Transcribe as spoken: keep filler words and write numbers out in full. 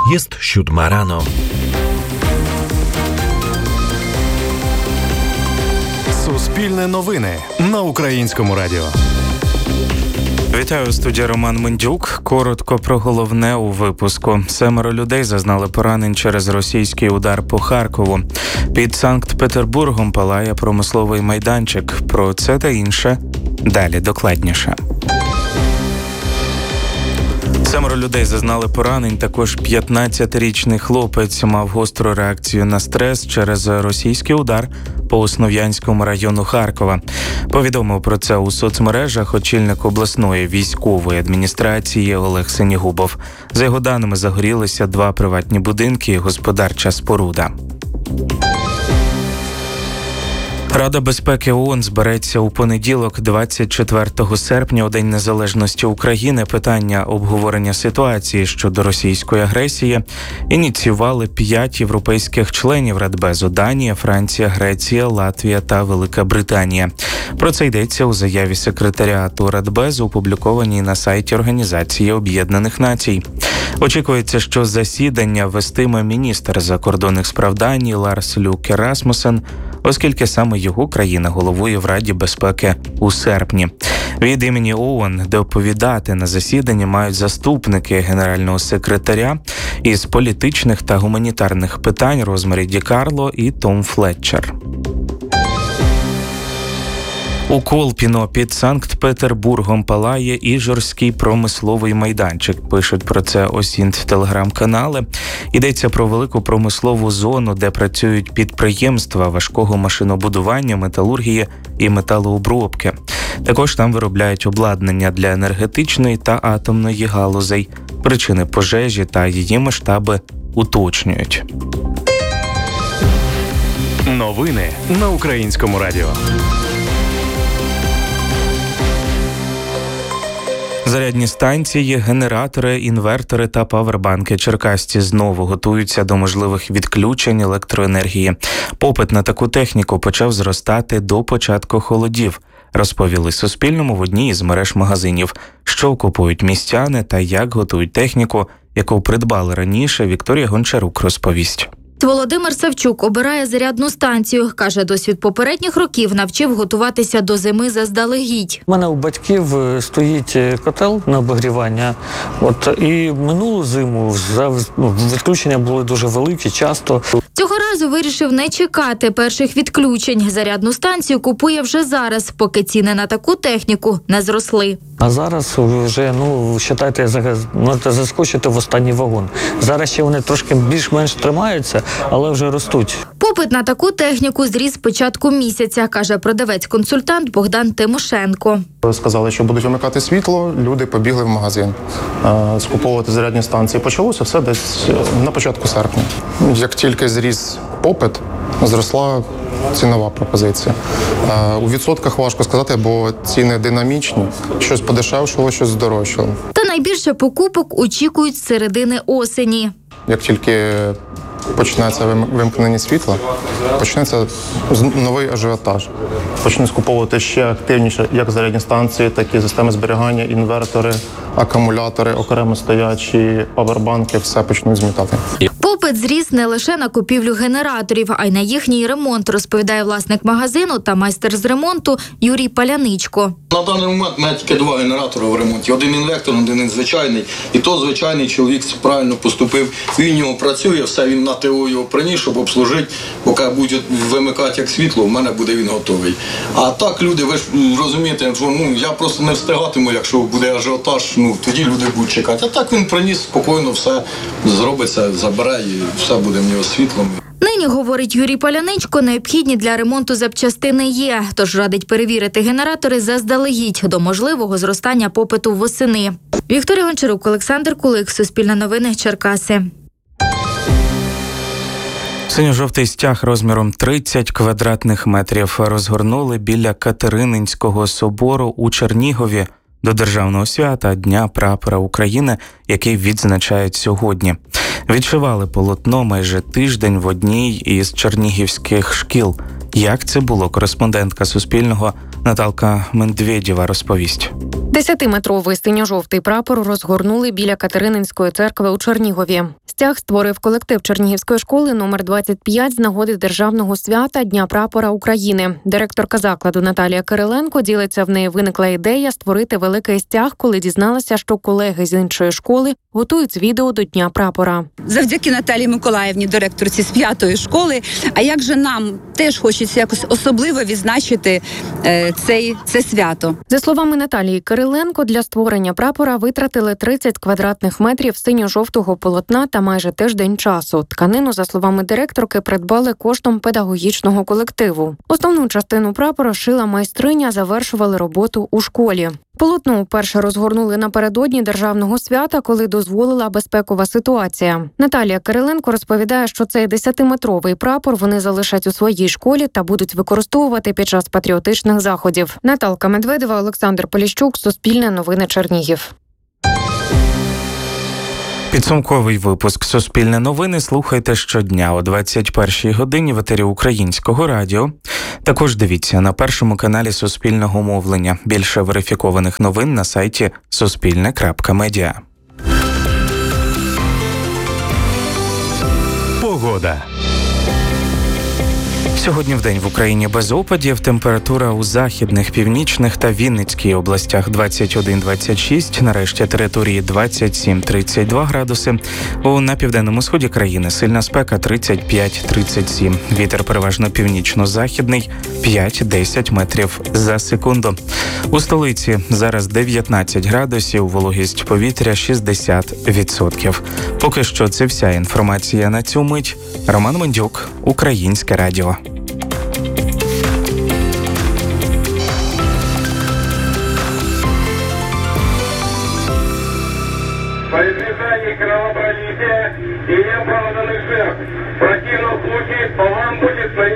Jest siódma rano. Суспільне новини на Українському радіо. Вітаю, студія Роман Мендюк. Коротко про головне у випуску. Семеро людей зазнали поранень через російський удар по Харкову. Під Санкт-Петербургом палає промисловий майданчик. Про це та інше далі докладніше. Семеро людей зазнали поранень. Також п'ятнадцятирічний хлопець мав гостру реакцію на стрес через російський удар по Основ'янському району Харкова. Повідомив про це у соцмережах очільник обласної військової адміністрації Олег Синігубов. За його даними, загорілися два приватні будинки і господарча споруда. Рада безпеки ООН збереться у понеділок, двадцять четвертого серпня, у День Незалежності України. Питання обговорення ситуації щодо російської агресії ініціювали п'ять європейських членів Радбезу: Данія, Франція, Греція, Латвія та Велика Британія. Про це йдеться у заяві секретаріату Радбезу, опублікованій на сайті Організації Об'єднаних Націй. Очікується, що засідання вестиме міністр закордонних справ Данії Ларс Люке Расмусен, оскільки саме його країна головує в Раді безпеки у серпні. Від імені ООН доповідати на засіданні мають заступники генерального секретаря із політичних та гуманітарних питань Розмарі Ді Карло і Том Флетчер. У Колпіно під Санкт-Петербургом палає Іжорський промисловий майданчик. Пишуть про це Осінт телеграм-канали. Йдеться про велику промислову зону, де працюють підприємства важкого машинобудування, металургії і металообробки. Також там виробляють обладнання для енергетичної та атомної галузей. Причини пожежі та її масштаби уточнюють. Новини на Українському радіо. Зарядні станції, генератори, інвертори та павербанки. Черкасці знову готуються до можливих відключень електроенергії. Попит на таку техніку почав зростати до початку холодів, розповіли Суспільному в одній із мереж магазинів. Що купують містяни та як готують техніку, яку придбали раніше, Вікторія Гончарук розповість. Володимир Савчук обирає зарядну станцію. Каже, досвід попередніх років навчив готуватися до зими заздалегідь. У мене у батьків стоїть котел на обігрівання. От, і минулу зиму відключення були дуже великі, часто. Цього разу вирішив не чекати перших відключень. Зарядну станцію купує вже зараз, поки ціни на таку техніку не зросли. А зараз вже, ну, вважайте, можете заскочити в останній вагон. Зараз ще вони трошки більш-менш тримаються, але вже ростуть. Попит на таку техніку зріс з початку місяця, каже продавець-консультант Богдан Тимошенко. Сказали, що будуть вимикати світло, люди побігли в магазин скуповувати зарядні станції. Почалося все десь на початку серпня. Як тільки зріс попит, зросла цінова пропозиція. У відсотках важко сказати, бо ціни динамічні. Щось подешевшало, щось здорожчало. Та найбільше покупок очікують з середини осені. Як тільки почнеться вимкнення світла, почнеться новий ажіотаж. Почнуть скуповувати ще активніше як зарядні станції, так і системи зберігання, інвертори, акумулятори, окремо стоячі, павербанки, все почнуть змітати. Попит зріс не лише на купівлю генераторів, а й на їхній ремонт, розповідає власник магазину та майстер з ремонту Юрій Паляничко. На даний момент у мене тільки два генератори в ремонті. Один інвектор, один звичайний. І то звичайний чоловік правильно поступив. Він його працює, все, він на ТО його приніс, щоб обслужити. Поки буде вимикати як світло, в мене буде він готовий. А так люди, ви ж розумієте, що ну, я просто не встигатиму, якщо буде ажіотаж, ну тоді люди будуть чекати. А так він приніс, спокійно все зробиться, забере і все буде в нього світлом. Нині, говорить Юрій Паляничко, необхідні для ремонту запчастини є, тож радить перевірити генератори заздалегідь до можливого зростання попиту восени. Вікторія Гончарук, Олександр Кулик, Суспільне новини, Черкаси. Синьо-жовтий стяг розміром тридцять квадратних метрів розгорнули біля Катерининського собору у Чернігові до Державного свята Дня Прапора України, який відзначають сьогодні. Відшивали полотно майже тиждень в одній із чернігівських шкіл. Як це було, кореспондентка Суспільного Наталка Медведєва розповість. Десятиметровий синьо-жовтий прапор розгорнули біля Катерининської церкви у Чернігові. З стяг створив колектив Чернігівської школи номер двадцять п'ять з нагоди Державного свята Дня прапора України. Директорка закладу Наталія Кириленко ділиться, в неї виникла ідея створити великий стяг, коли дізналася, що колеги з іншої школи готують відео до Дня прапора. Завдяки Наталії Миколаївні, директорці з п'ятої школи, а як же нам теж хочеться якось особливо відзначити е, цей, це свято. За словами Наталії Кириленко, для створення прапора витратили тридцять квадратних метрів синьо-жовтого полотна та майже тиждень часу. Тканину, за словами директорки, придбали коштом педагогічного колективу. Основну частину прапора шила майстриня, завершували роботу у школі. Полотно вперше розгорнули напередодні Державного свята, коли дозволила безпекова ситуація. Наталія Кириленко розповідає, що цей десятиметровий прапор вони залишать у своїй школі та будуть використовувати під час патріотичних заходів. Наталка Медведєва, Олександр Поліщук, Суспільне новини, Чернігів. Підсумковий випуск «Суспільне новини» слухайте щодня о двадцять першій годині в етері Українського радіо. Також дивіться на першому каналі Суспільного мовлення. Більше верифікованих новин на сайті суспільне крапка медіа. Погода. Сьогодні вдень в Україні без опадів. Температура у західних, північних та Вінницькій областях двадцять один - двадцять шість, на решті території двадцять сім - тридцять два градуси. У на південному сході країни сильна спека тридцять п'ять - тридцять сім. Вітер переважно північно-західний п'ять - десять метрів за секунду. У столиці зараз дев'ятнадцять градусів, вологість повітря шістдесят відсотків. Поки що це вся інформація на цю мить. Роман Мендюк, Українське радіо. По избежанию кровопролития и неоправданных жертв в противном случае по вам будет